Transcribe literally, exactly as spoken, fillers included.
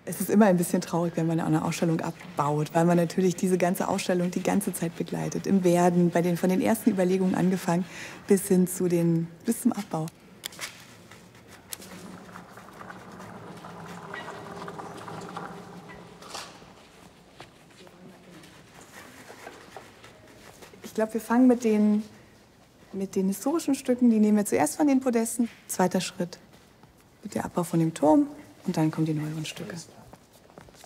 Es ist immer ein bisschen traurig, wenn man eine Ausstellung abbaut, weil man natürlich diese ganze Ausstellung die ganze Zeit begleitet. Im Werden, bei den, von den ersten Überlegungen angefangen bis hin zu den, bis zum Abbau. Ich glaube, wir fangen mit den, mit den historischen Stücken, die nehmen wir zuerst von den Podesten. Zweiter Schritt wird der Abbau von dem Turm und dann kommen die neueren Stücke.